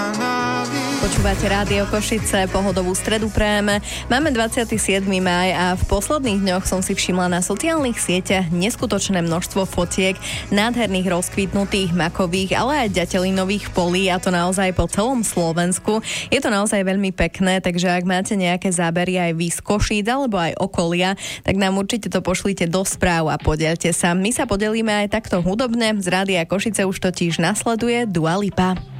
Počúvate Rádio Košice, pohodovú stredu prajeme. Máme 27. máj a v posledných dňoch som si všimla na sociálnych sieťach neskutočné množstvo fotiek nádherných rozkvitnutých makových, ale aj ďatelinových polí, a to naozaj po celom Slovensku. Je to naozaj veľmi pekné, takže ak máte nejaké zábery aj vy z Košíc alebo aj okolia, tak nám určite to pošlite do správ a podielte sa. My sa podelíme aj takto hudobne. Z Rádia Košice už totiž nasleduje Dua Lipa.